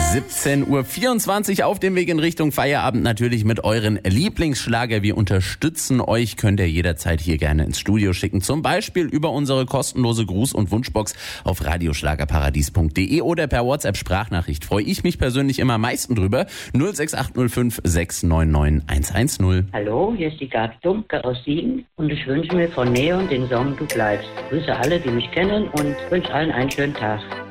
17:24 Uhr auf dem Weg in Richtung Feierabend, natürlich mit euren Lieblingsschlager. Wir unterstützen euch, könnt ihr jederzeit hier gerne ins Studio schicken. Zum Beispiel über unsere kostenlose Gruß- und Wunschbox auf radioschlagerparadies.de oder per WhatsApp-Sprachnachricht. Freue ich mich persönlich immer am meisten drüber. 06805 699 110. Hallo, hier ist die Gabi Dumke aus Siegen und ich wünsche mir von Neon den Song Du bleibst. Grüße alle, die mich kennen und wünsche allen einen schönen Tag.